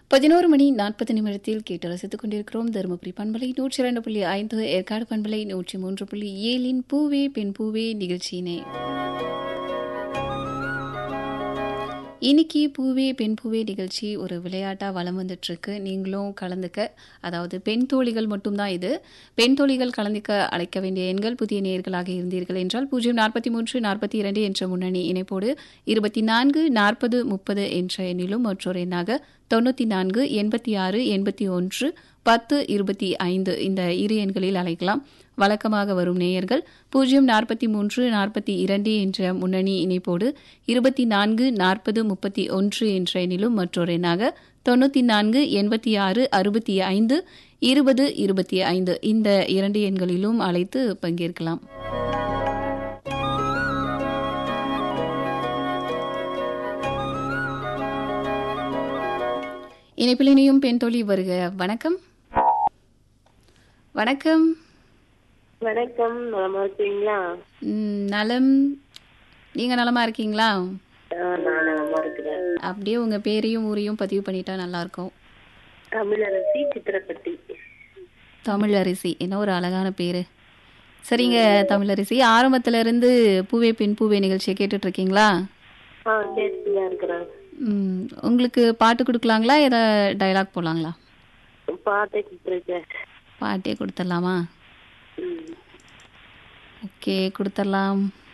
11:40 கேட்டு ரசித்துக் கொண்டிருக்கிறோம். தருமபுரி பண்பலை 102.5, ஏற்காடு பண்பலை 103.7 பூவே பெண் பூவே நிகழ்ச்சியினை இன்னைக்கு பூவே பெண் பூவே நிகழ்ச்சி ஒரு விளையாட்டாக வலம் வந்துட்டுருக்கு. நீங்களும் கலந்துக்க, அதாவது பெண் தோழிகள் மட்டும்தான் இது. பெண் தோழிகள் கலந்துக்க அழைக்க வேண்டிய எண்கள் புதிய நேயர்களாக இருந்தீர்கள் என்றால் 04342 என்ற முன்னணி இணைப்போடு 24 40 30 என்ற எண்ணிலும் மற்றொரு எண்ணாக 94 86 81 10 25 இந்த இரு எண்களில் அழைக்கலாம். வழக்கமாக வரும் நேயர்கள் 04342 என்ற முன்னணி இணைப்போடு 24 40 31 என்ற எண்ணிலும் மற்றொரு எண்ணாக 94 86 65 20 25 இந்த இரண்டு எண்களிலும் அழைத்து பங்கேற்கலாம். இணைப்பில் இணையும் பெண் தோழி வருக. வணக்கம். வணக்கம். வணக்கம். நலமா இருக்கீங்களா? நலம். நீங்க நலமா இருக்கீங்களா? நான் நலமா இருக்கிறேன். அப்படியே உங்க பேரையும் ஊரையும் பதிவு பண்ணிட்டா நல்லா இருக்கும். தமிழரசி, சித்திரப்பட்டி. தமிழரசி, என்ன ஒரு அழகான பேரு. சரிங்க தமிழரசி, ஆரம்பத்துல இருந்து பூவே பெண் பூவே நிகழ்ச்சியை கேட்டுட்டு இருக்கீங்களா? கேட்டுதான் இருக்கிறேன். உங்களுக்கு பாட்டு கொடுக்கலாங்களா, ஏதாவது டைலாக் போலாங்களா? பாட்டே கொடுத்துருக்கேன். பாட்டே கொடுத்துடலாமா? ஓகே, கொடுத்துடலாம்.